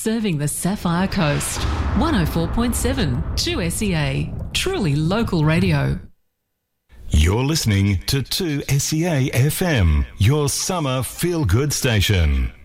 Serving the Sapphire Coast. 104.7 2SEA. Truly local radio. You're listening to 2SEA FM, your summer feel-good station.